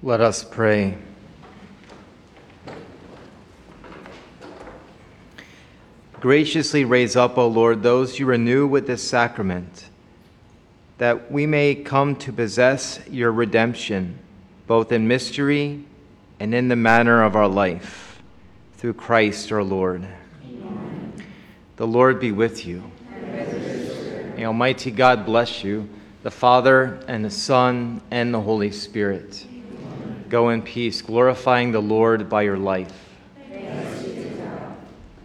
Let us pray. Graciously raise up, O Lord, those you renew with this sacrament, that we may come to possess your redemption, both in mystery and in the manner of our life, through Christ our Lord. Amen. The Lord be with you. And with your spirit. May Almighty God bless you, the Father, and the Son, and the Holy Spirit. Go in peace, glorifying the Lord by your life.